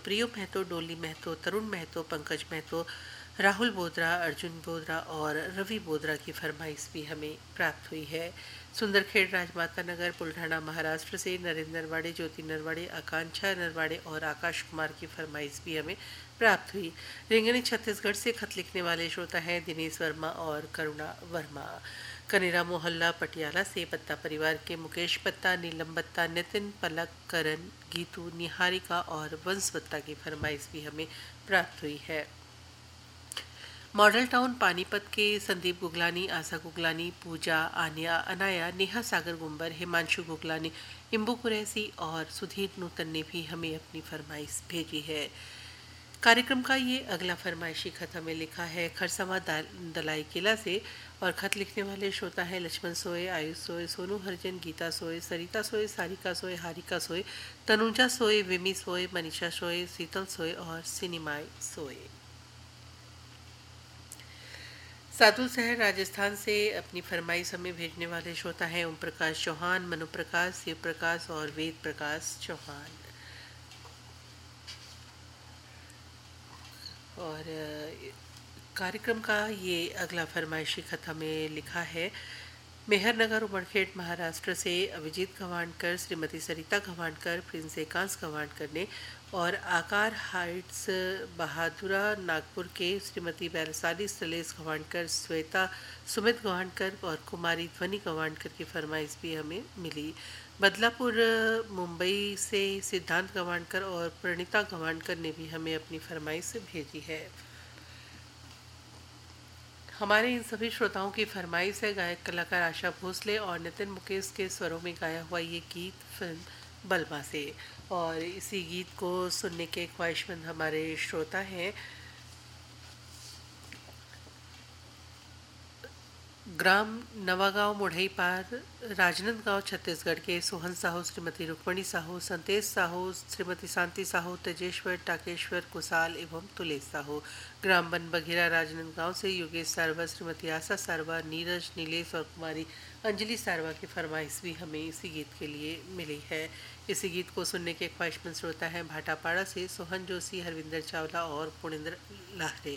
प्रियो महतो, डोली महतो, तरुण महतो, पंकज महतो, राहुल बोदरा, अर्जुन बोदरा और रवि बोदरा की फरमाइश भी हमें प्राप्त हुई है। सुंदरखेड़, राजमाता नगर, बुल्ढाना, महाराष्ट्र से नरेंद्र नरवाड़े, ज्योति नरवाड़े, आकांक्षा नरवाड़े और आकाश कुमार की फरमाइश भी हमें प्राप्त हुई। रेंगनी छत्तीसगढ़ से खत लिखने वाले श्रोता हैं दिनेश वर्मा और करुणा वर्मा। कनेरा मोहल्ला पटियाला से पत्ता परिवार के मुकेश पत्ता, नीलम बत्ता, नितिन, पलक, करण, गीतू, निहारिका और वंश बत्ता की फरमाइश भी हमें प्राप्त हुई है। मॉडल टाउन पानीपत के संदीप गुगलानी, आशा गुगलानी, पूजा, आन्या, अनाया, नेहा सागर गुंबर, हिमांशु गुगलानी, इम्बू कुरैसी और सुधीर नूतन ने भी हमें अपनी फरमाइश भेजी है। कार्यक्रम का ये अगला फरमाइशी खत हमें लिखा है खरसमा दलाई किला से और खत लिखने वाले श्रोता हैं लक्ष्मण सोए, आयुष सोए, सोनू हरिजन, गीता सोए, सरिता सोए, सारिका सोए, हारिका सोए, तनुजा सोए, विमी सोए, मनीषा सोए, शीतल सोए और सिनेमाई सोए। सादुल शहर राजस्थान से अपनी फरमाइश हमें भेजने वाले श्रोता हैं ओम प्रकाश चौहान, मनु प्रकाश, शिव प्रकाश और वेद प्रकाश चौहान। और कार्यक्रम का ये अगला फरमाइशी खत हमें लिखा है मेहर नगर, उमरखेड़, महाराष्ट्र से अभिजीत गवानकर, श्रीमती सरिता गवानकर, प्रिंस एकांश गवानकर ने और आकार हाइट्स बहादुरा नागपुर के श्रीमती बैरसाली सलेस गवानकर, श्वेता सुमित गवानकर और कुमारी ध्वनि गवानकर की फरमाइश भी हमें मिली। बदलापुर मुंबई से सिद्धांत गवानकर और प्रणीता गवानकर ने भी हमें अपनी फरमाइश भेजी है। हमारे इन सभी श्रोताओं की फरमाइश है गायक कलाकार आशा भोसले और नितिन मुकेश के स्वरों में गाया हुआ ये गीत फिल्म बलमा से। और इसी गीत को सुनने के ख्वाहिशमंद हमारे श्रोता हैं ग्राम नवागांव मुढ़ई पार, राजनांदगांव, छत्तीसगढ़ के सोहन साहू, श्रीमती रुक्मणी साहू, संतेश साहू, श्रीमती शांति साहू, तेजेश्वर, टाकेश्वर, कुशाल एवं तुलेश साहू। ग्राम बन बघेरा, राजनांदगांव से योगेश सारवा, श्रीमती आशा सारवा, नीरज, नीलेश और कुमारी अंजलि सारवा की फरमाइश भी हमें इसी गीत के लिए मिली है। इसी गीत को सुनने के ख्वाहिशमंद श्रोता हैं भाटापाड़ा से सोहन जोशी, हरविंदर चावला और पुणेंद्र लाहरे।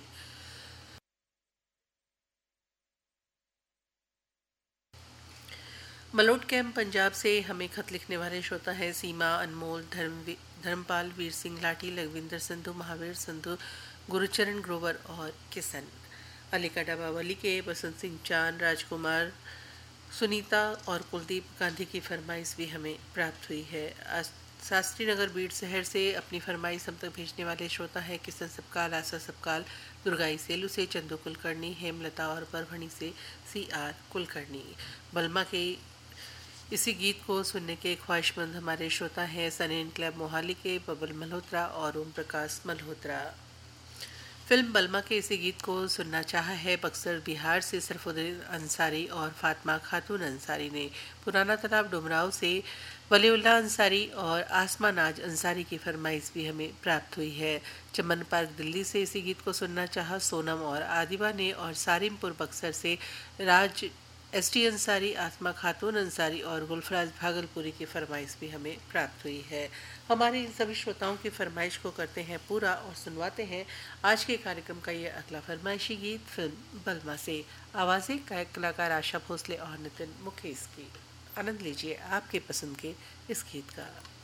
मलोट कैंप पंजाब से हमें खत लिखने वाले श्रोता हैं सीमा, अनमोल, धर्मपाल, वीर सिंह लाठी, लखविंदर संधू, महावीर संधू, गुरुचरण ग्रोवर और किशन। अलीका डबावली के बसंत सिंह चांद, राजकुमार, सुनीता और कुलदीप गांधी की फरमाइश भी हमें प्राप्त हुई है। शास्त्री नगर बीड़ शहर से अपनी फरमाइश हम तक भेजने वाले श्रोता हैं किशन सबकाल, आशा सबकाल, दुर्गाई सेलू से चंदू कुलकर्णी, हेमलता और परभणी से CR कुलकर्णी। बलमा के इसी गीत को सुनने के ख्वाहिशमंद हमारे श्रोता हैं सनेन क्लब मोहाली के बबल मल्होत्रा और ओम प्रकाश मल्होत्रा। फिल्म बलमा के इसी गीत को सुनना चाहा है बक्सर बिहार से सरफुद्दीन अंसारी और फातिमा खातून अंसारी ने। पुराना तालाब डुमराव से वलीउल्लाह अंसारी और आसमा नाज अंसारी की फरमाइश भी हमें प्राप्त हुई है। चमन पार्क दिल्ली से इसी गीत को सुनना चाहा सोनम और आदिबा ने और सारिमपुर बक्सर से राज ST अंसारी, आसमा खातून अंसारी और गुलफराज भागलपुरी की फरमाइश भी हमें प्राप्त हुई है। हमारे इन सभी श्रोताओं की फरमाइश को करते हैं पूरा और सुनवाते हैं आज के कार्यक्रम का ये अगला फरमाइशी गीत फिल्म बलमा से। आवाज़ें गायक कलाकार आशा भोसले और नितिन मुकेश की। आनंद लीजिए आपके पसंद के इस गीत का।